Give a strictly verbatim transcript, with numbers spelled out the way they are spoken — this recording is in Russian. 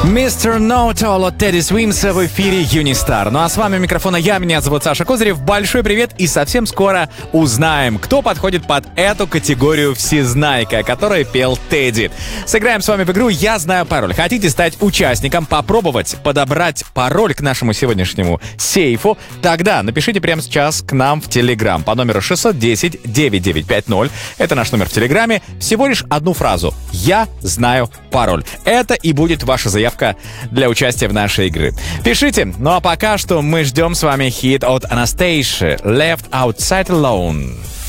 мистер Ноутол от Teddy Swims в эфире Юнистар. Ну а с вами у микрофона я, меня зовут Саша Козырев. Большой привет, и совсем скоро узнаем, кто подходит под эту категорию всезнайка, о которой пел Тедди. Сыграем с вами в игру «Я знаю пароль». Хотите стать участником, попробовать подобрать пароль к нашему сегодняшнему сейфу? Тогда напишите прямо сейчас к нам в Телеграм по номеру шесть один ноль девять девять пять ноль. Это наш номер в Телеграме. Всего лишь одну фразу «Я знаю пароль». Это и будет ваша заявка для участия в нашей игре. Пишите. Ну а пока что мы ждем с вами хит от Anastacia «Left Outside Alone».